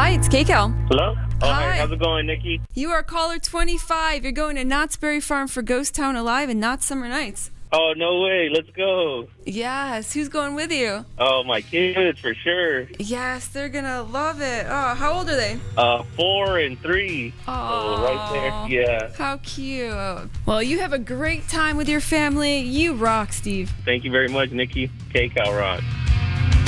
Hi, it's KCal. Hello? Oh, Hi. hi. How's it going, Nikki? You are caller 25. You're going to Knott's Berry Farm for Ghost Town Alive and Knott's Summer Nights. Oh, no way. Let's go. Yes. Who's going with you? Oh, my kids, for sure. Yes, they're going to love it. Oh, how old are they? 4 and 3. Oh, So right there. Yeah. How cute. Well, you have a great time with your family. You rock, Steve. Thank you very much, Nikki. KCal Rock.